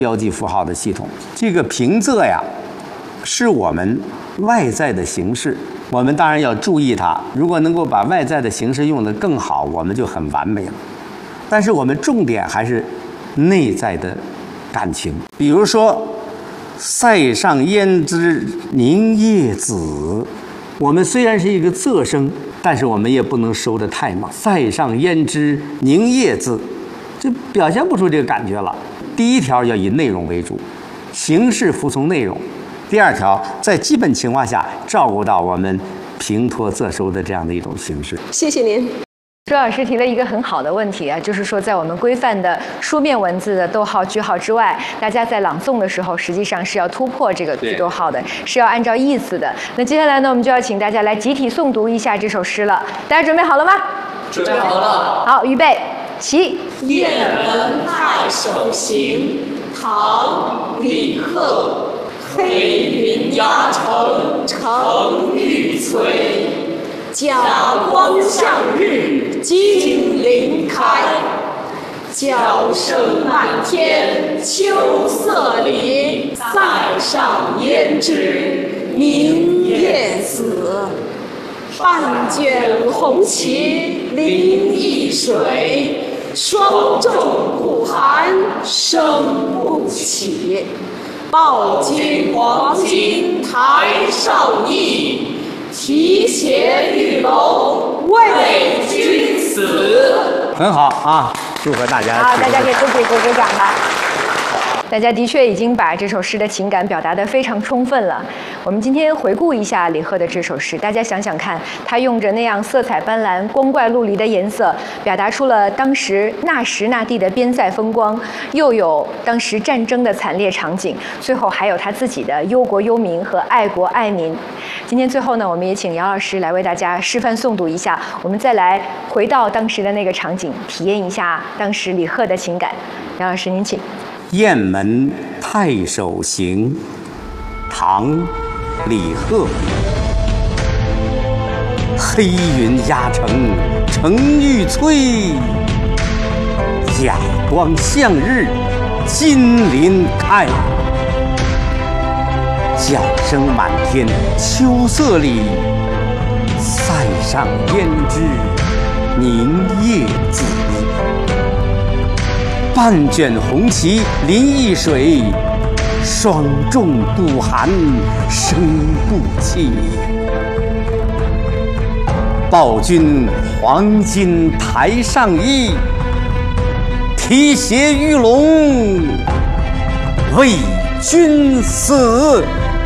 标记符号的系统。这个平仄呀，是我们外在的形式，我们当然要注意它。如果能够把外在的形式用得更好，我们就很完美了。但是我们重点还是内在的感情。比如说“塞上胭脂凝夜紫”，我们虽然是一个仄声，但是我们也不能收得太猛。“塞上胭脂凝夜紫”，就表现不出这个感觉了。第一条要以内容为主，形式服从内容。第二条，在基本情况下照顾到我们平拖仄收的这样的一种形式。 谢谢您。 周老师提了一个很好的问题啊，就是说在我们规范的书面文字的逗号、句号之外，大家在朗诵的时候，实际上是要突破这个句逗号的，是要按照意思的。那接下来呢，我们就要请大家来集体诵读一下这首诗了。大家准备好了吗？ 准备好了。 好，预备，起。 雁门太守行，唐·李贺。黑云压城城欲摧，甲光向日金鳞开。角声漫天秋色里，塞上胭脂凝夜紫。半卷红旗临易水，霜重鼓寒声不起。报君黄金台上意，提携玉龙为君死。 很好啊，祝贺大家！ 好，大家给自己鼓鼓掌吧。大家的确已经把这首诗的情感表达得非常充分了。我们今天回顾一下李贺的这首诗，大家想想看，他用着那样色彩斑斓、光怪陆离的颜色，表达出了当时那时那地的边塞风光，又有当时战争的惨烈场景，最后还有他自己的忧国忧民和爱国爱民。今天最后呢，我们也请姚老师来为大家示范诵读一下，我们再来回到当时的那个场景，体验一下当时李贺的情感。姚老师，您请。 雁门太守行，唐·李贺。黑云压城城欲摧，甲光向日金鳞开。角声满天秋色里，塞上胭脂凝夜紫。半卷红旗临易水，霜重鼓寒声不起。报君黄金台上意，提携玉龙为君死。